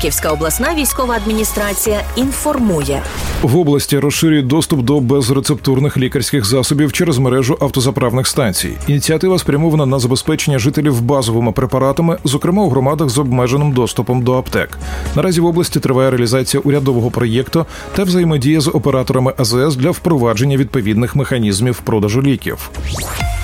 Харківська обласна військова адміністрація інформує. В області розширюють доступ до безрецептурних лікарських засобів через мережу автозаправних станцій. Ініціатива спрямована на забезпечення жителів базовими препаратами, зокрема у громадах з обмеженим доступом до аптек. Наразі в області триває реалізація урядового проєкту та взаємодія з операторами АЗС для впровадження відповідних механізмів продажу ліків.